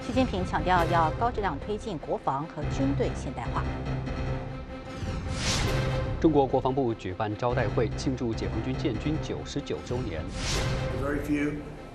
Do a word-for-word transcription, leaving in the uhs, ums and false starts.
习近平强调要高质量推进国防和军队现代化。 中国国防部举办招待会，庆祝解放军建军九十九周年。 Very few